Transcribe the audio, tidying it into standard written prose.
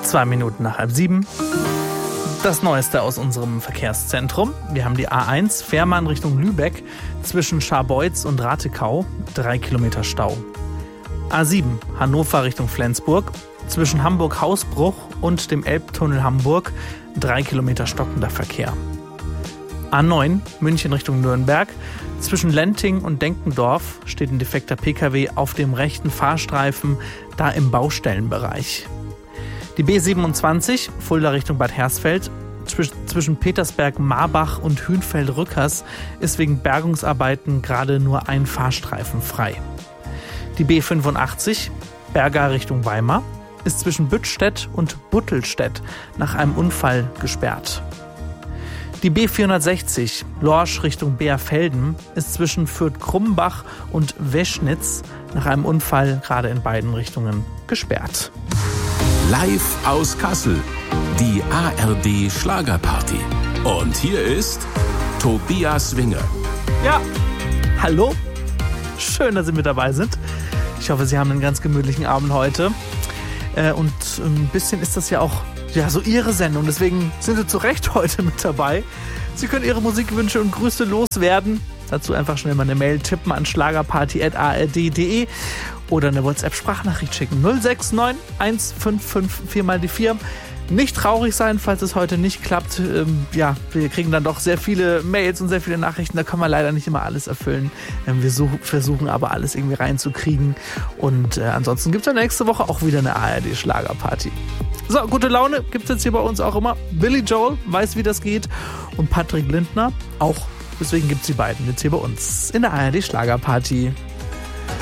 2 Minuten nach 6:30. Das Neueste aus unserem Verkehrszentrum. Wir haben die A1 Fährmann Richtung Lübeck zwischen Scharbeutz und Ratekau, 3 Kilometer Stau. A7 Hannover Richtung Flensburg zwischen Hamburg-Hausbruch und dem Elbtunnel Hamburg, 3 Kilometer stockender Verkehr. A9 München Richtung Nürnberg. Zwischen Lenting und Denkendorf steht ein defekter Pkw auf dem rechten Fahrstreifen, da im Baustellenbereich. Die B27 Fulda Richtung Bad Hersfeld zwischen Petersberg-Marbach und Hünfeld-Rückers ist wegen Bergungsarbeiten gerade nur ein Fahrstreifen frei. Die B85 Berga Richtung Weimar ist zwischen Büttstedt und Buttelstedt nach einem Unfall gesperrt. Die B460 Lorsch Richtung Beerfelden ist zwischen Fürth-Krumbach und Weschnitz nach einem Unfall gerade in beiden Richtungen gesperrt. Live aus Kassel, die ARD Schlagerparty. Und hier ist Tobias Winger. Ja, hallo, schön, dass Sie mit dabei sind. Ich hoffe, Sie haben einen ganz gemütlichen Abend heute. Und ein bisschen ist das ja auch so Ihre Sendung, deswegen sind Sie zu Recht heute mit dabei. Sie können Ihre Musikwünsche und Grüße loswerden. Dazu einfach schnell mal eine Mail tippen an schlagerparty@ard.de oder eine WhatsApp-Sprachnachricht schicken. 069 155 4x4. Nicht traurig sein, falls es heute nicht klappt. Wir kriegen dann doch sehr viele Mails und sehr viele Nachrichten. Da können wir leider nicht immer alles erfüllen. Wir versuchen aber alles irgendwie reinzukriegen. Und ansonsten gibt es ja nächste Woche auch wieder eine ARD-Schlagerparty. So, gute Laune gibt es jetzt hier bei uns auch immer. Billy Joel weiß, wie das geht. Und Patrick Lindner auch. Deswegen gibt es die beiden jetzt hier bei uns in der ARD-Schlagerparty.